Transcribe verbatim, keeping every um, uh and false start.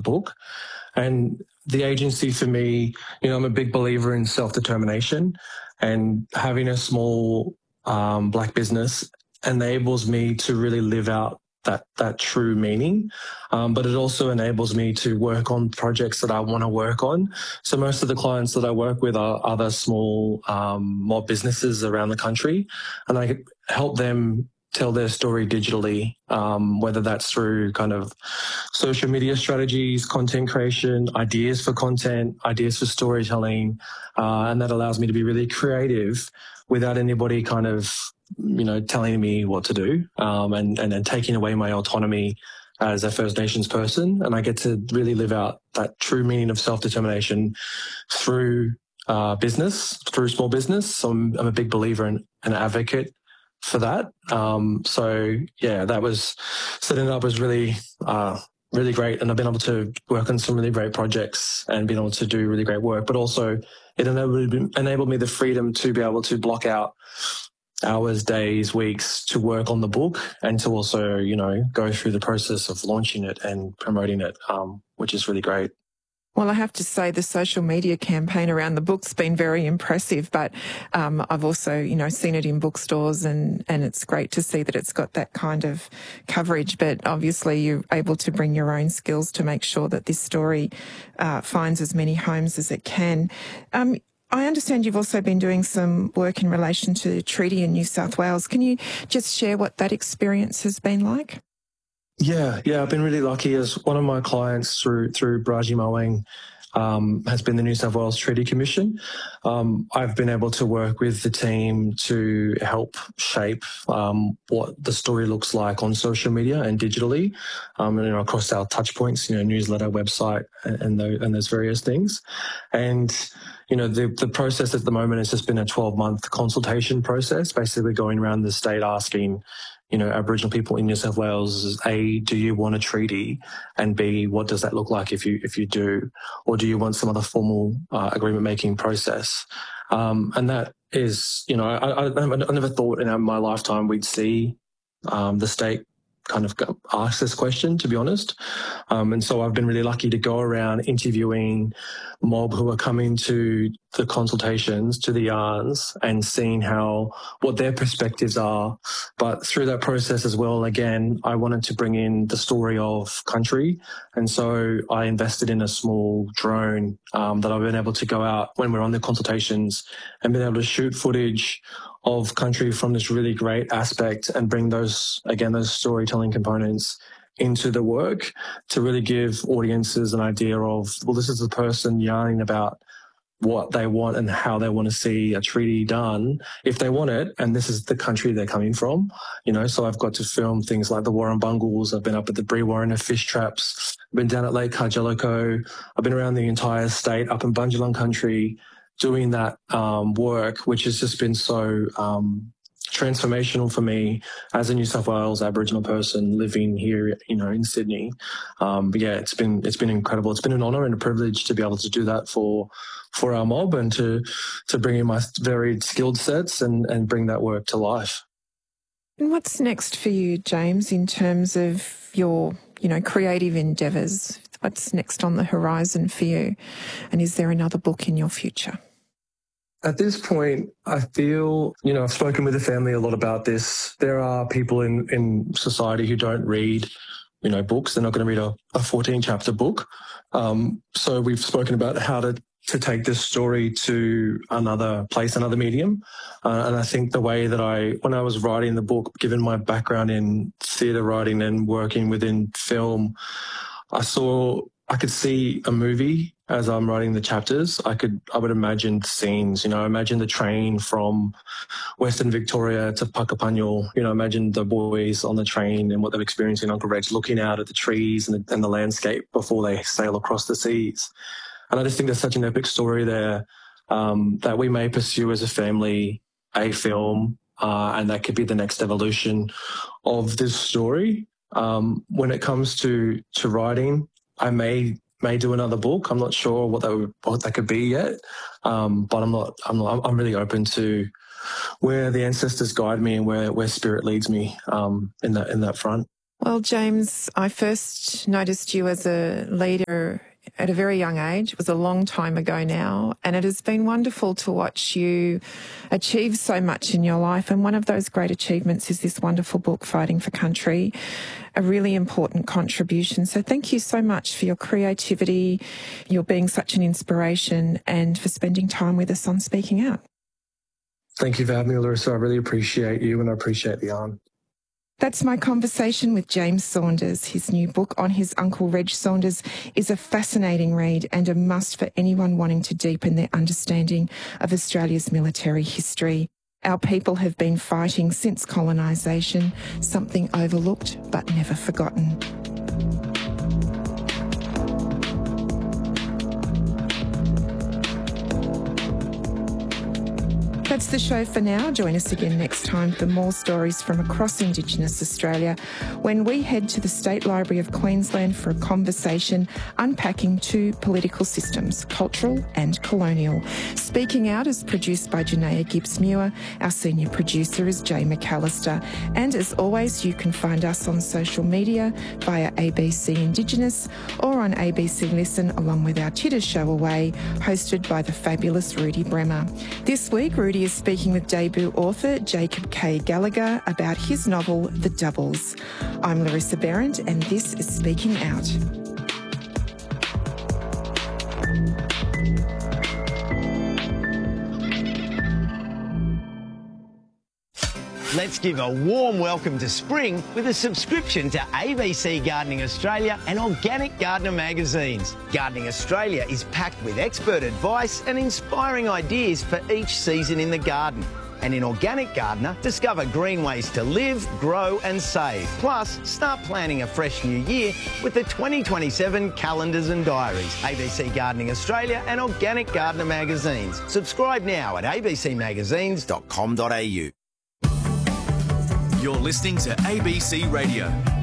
book. And the agency for me, you know, I'm a big believer in self-determination, and having a small um, black business enables me to really live out that that true meaning. Um, but it also enables me to work on projects that I want to work on. So most of the clients that I work with are other small um, mob businesses around the country, and I help them tell their story digitally, um, whether that's through kind of social media strategies, content creation, ideas for content, ideas for storytelling, uh, and that allows me to be really creative without anybody kind of, you know, telling me what to do, um, and, and and taking away my autonomy as a First Nations person. And I get to really live out that true meaning of self-determination through uh, business, through small business. So I'm, I'm a big believer and an advocate for that. Um, so yeah, that was, setting it up was really, uh, really great. And I've been able to work on some really great projects and been able to do really great work, but also it enabled, enabled me the freedom to be able to block out hours, days, weeks to work on the book, and to also, you know, go through the process of launching it and promoting it, um, which is really great. Well, I have to say the social media campaign around the book's been very impressive, but um, I've also, you know, seen it in bookstores, and, and it's great to see that it's got that kind of coverage. But obviously you're able to bring your own skills to make sure that this story uh, finds as many homes as it can. Um, I understand you've also been doing some work in relation to treaty in New South Wales. Can you just share what that experience has been like? Yeah, yeah, I've been really lucky as one of my clients through through Baraji Mawang um, has been the New South Wales Treaty Commission. Um, I've been able to work with the team to help shape um, what the story looks like on social media and digitally, um, and you know, across our touch points, you know, newsletter, website, and and, those, and those various things. And you know, the the process at the moment has just been a twelve month consultation process, basically going around the state asking, you know, Aboriginal people in New South Wales, A, do you want a treaty? And B, what does that look like if you if you do? Or do you want some other formal uh, agreement-making process? Um, and that is, you know, I, I, I never thought in my lifetime we'd see um, the state kind of ask this question, to be honest. Um, and so I've been really lucky to go around interviewing mob who are coming to the consultations, to the yarns, and seeing how, what their perspectives are. But through that process as well, again, I wanted to bring in the story of country. And so I invested in a small drone um, that I've been able to go out when we're on the consultations and been able to shoot footage of country from this really great aspect and bring those, again, those storytelling components into the work to really give audiences an idea of, well, this is the person yarning about what they want and how they want to see a treaty done if they want it, and this is the country they're coming from, you know. So I've got to film things like the Warrumbungles. I've been up at the Brewarrina fish traps. I've been down at Lake Cargellico. I've been around the entire state, up in Bundjalung country, doing that um, work, which has just been so um, transformational for me as a New South Wales Aboriginal person living here, you know, in Sydney. Um, but yeah, it's been it's been incredible. It's been an honour and a privilege to be able to do that for for our mob and to to bring in my varied skilled sets and and bring that work to life. And what's next for you, James, in terms of your, you know, creative endeavours? What's next on the horizon for you? And is there another book in your future? At this point, I feel, you know, I've spoken with the family a lot about this. There are people in, in society who don't read, you know, books. They're not going to read a, a fourteen chapter book. Um, so we've spoken about how to, to take this story to another place, another medium. Uh, and I think the way that I, when I was writing the book, given my background in theatre writing and working within film, I saw, I could see a movie as I'm writing the chapters. I could, I would imagine scenes, you know, imagine the train from Western Victoria to Puckapunyal, you know, imagine the boys on the train and what they're experiencing in Uncle Reg's, looking out at the trees and the, and the landscape before they sail across the seas. And I just think there's such an epic story there um, that we may pursue as a family, a film, uh, and that could be the next evolution of this story. Um, when it comes to, to writing, I may may do another book. I'm not sure what that would, what that could be yet, um, but I'm not. I'm not, I'm really open to where the ancestors guide me and where, where spirit leads me um, in that in that front. Well, James, I first noticed you as a leader at a very young age. It was a long time ago now, and it has been wonderful to watch you achieve so much in your life. And one of those great achievements is this wonderful book, Fighting for Country, a really important contribution. So thank you so much for your creativity, your being such an inspiration, and for spending time with us on Speaking Out. Thank you for having me, Larissa. I really appreciate you and I appreciate the yarn. That's my conversation with James Saunders. His new book on his uncle Reg Saunders is a fascinating read and a must for anyone wanting to deepen their understanding of Australia's military history. Our people have been fighting since colonisation, something overlooked but never forgotten. That's the show for now. Join us again next time for more stories from across Indigenous Australia when we head to the State Library of Queensland for a conversation unpacking two political systems, cultural and colonial. Speaking Out is produced by Janaea Gibbs-Muir. Our senior producer is Jay McAllister. And as always, you can find us on social media via A B C Indigenous or on A B C Listen, along with our Titter Show Away, hosted by the fabulous Rudy Bremer. This week, Rudy is speaking with debut author Jacob K. Gallagher about his novel, The Doubles. I'm Larissa Behrendt, and this is Speaking Out. Let's give a warm welcome to spring with a subscription to A B C Gardening Australia and Organic Gardener magazines. Gardening Australia is packed with expert advice and inspiring ideas for each season in the garden. And in Organic Gardener, discover green ways to live, grow and save. Plus, start planning a fresh new year with the twenty twenty-seven calendars and diaries. A B C Gardening Australia and Organic Gardener magazines. Subscribe now at a b c magazines dot com dot a u. You're listening to A B C Radio.